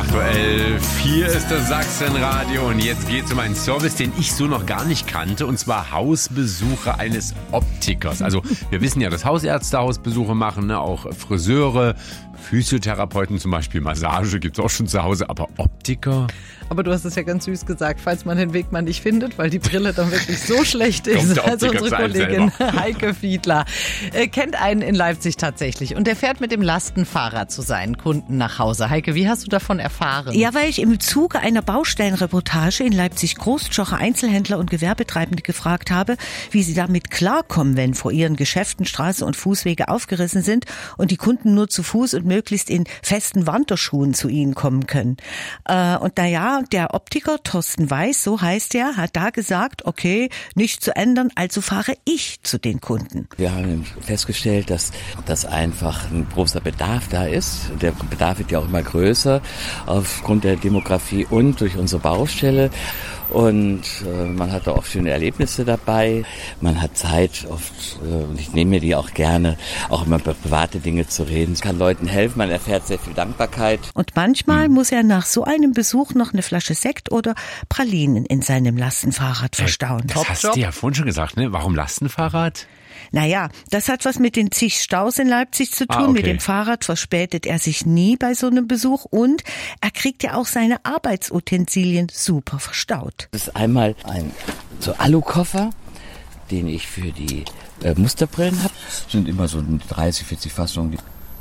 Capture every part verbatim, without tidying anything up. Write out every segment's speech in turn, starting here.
acht Uhr elf, hier ist das Sachsenradio und jetzt geht es um einen Service, den ich so noch gar nicht kannte, und zwar Hausbesuche eines Optikers. Also wir wissen ja, dass Hausärzte Hausbesuche machen, ne? Auch Friseure, Physiotherapeuten zum Beispiel, Massage gibt es auch schon zu Hause, aber Optiker? Aber du hast es ja ganz süß gesagt, falls man den Weg mal nicht findet, weil die Brille dann wirklich so schlecht ist. Also unsere Kollegin Heike Fiedler äh, kennt einen in Leipzig tatsächlich und der fährt mit dem Lastenfahrrad zu seinen Kunden nach Hause. Heike, wie hast du davon erfahren? Ja, weil ich im Zuge einer Baustellenreportage in Leipzig-Großschocher Einzelhändler und Gewerbetreibende gefragt habe, wie sie damit klarkommen, wenn vor ihren Geschäften Straße und Fußwege aufgerissen sind und die Kunden nur zu Fuß und möglichst in festen Wanderschuhen zu ihnen kommen können. Äh, und naja, der Optiker Thorsten Weiß, so heißt er, hat da gesagt, okay, nichts zu ändern, also fahre ich zu den Kunden. Wir haben festgestellt, dass das einfach ein großer Bedarf da ist. Der Bedarf wird ja auch immer größer aufgrund der Demografie und durch unsere Baustelle. Und äh, man hat da auch schöne Erlebnisse dabei. Man hat Zeit, oft, äh, und ich nehme mir die auch gerne, auch immer über private Dinge zu reden. Es kann Leuten helfen, man erfährt sehr viel Dankbarkeit. Und manchmal hm. muss er nach so einem Besuch noch eine Flasche Sekt oder Pralinen in seinem Lastenfahrrad verstauen. Das Top hast Job. Du ja vorhin schon gesagt, ne? Warum Lastenfahrrad? Naja, das hat was mit den zig Staus in Leipzig zu tun. Ah, okay. Mit dem Fahrrad verspätet er sich nie bei so einem Besuch und er kriegt ja auch seine Arbeitsutensilien super verstaut. Das ist einmal ein so Alukoffer, den ich für die äh, Musterbrillen habe. Das sind immer so dreißig, vierzig Fassungen.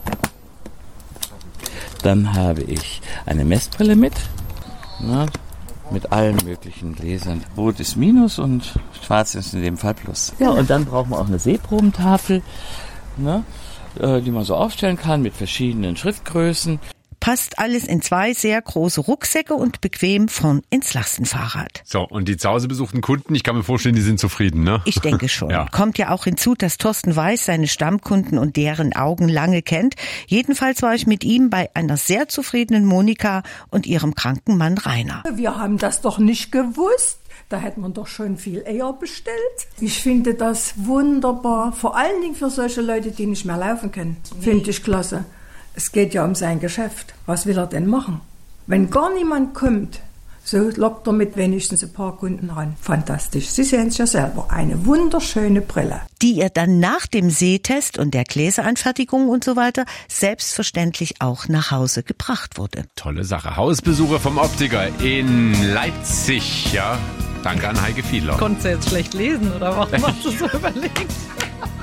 Dann habe ich eine Messbrille mit. Na, mit allen möglichen Gläsern. Rot ist Minus und Schwarz ist in dem Fall Plus. Ja, und dann brauchen wir auch eine Sehprobentafel, ne, die man so aufstellen kann mit verschiedenen Schriftgrößen. Passt alles in zwei sehr große Rucksäcke und bequem vorn ins Lastenfahrrad. So, und die zu Hause besuchten Kunden, ich kann mir vorstellen, die sind zufrieden, ne? Ich denke schon. Ja. Kommt ja auch hinzu, dass Thorsten Weiß seine Stammkunden und deren Augen lange kennt. Jedenfalls war ich mit ihm bei einer sehr zufriedenen Monika und ihrem kranken Mann Rainer. Wir haben das doch nicht gewusst. Da hätte man doch schon viel eher bestellt. Ich finde das wunderbar. Vor allen Dingen für solche Leute, die nicht mehr laufen können. Finde ich klasse. Es geht ja um sein Geschäft. Was will er denn machen? Wenn gar niemand kommt, so lockt er mit wenigstens ein paar Kunden ran. Fantastisch. Sie sehen es ja selber. Eine wunderschöne Brille. Die ihr dann nach dem Sehtest und der Gläseranfertigung und so weiter selbstverständlich auch nach Hause gebracht wurde. Tolle Sache. Hausbesuche vom Optiker in Leipzig, ja. Danke an Heike Fiedler. Konntest du jetzt schlecht lesen oder warum hast du so überlegt?